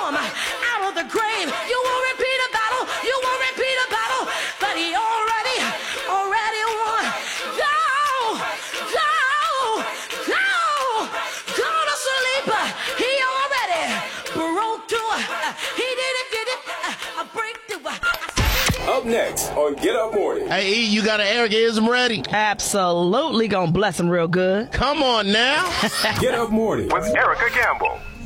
him out of the grave. You won't repeat a battle. You won't repeat a battle. But he already won. Go to sleep. He already broke through. He did it. A breakthrough. Up next on Get Up Morning. Hey, E, you got an Ericism ready? Absolutely gonna bless him real good. Come on now. Get Up Morning with Erica Campbell.